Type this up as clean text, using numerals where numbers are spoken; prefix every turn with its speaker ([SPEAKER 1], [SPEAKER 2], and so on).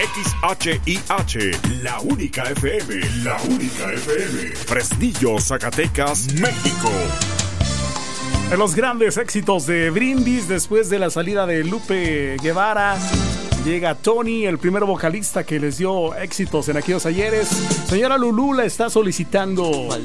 [SPEAKER 1] XHIH, la única FM, la única FM. Fresnillo, Zacatecas, México.
[SPEAKER 2] En los grandes éxitos de Brindis, después de la salida de Lupe Guevara, llega Tony, el primer vocalista que les dio éxitos en aquellos ayeres. Señora Lulú la está solicitando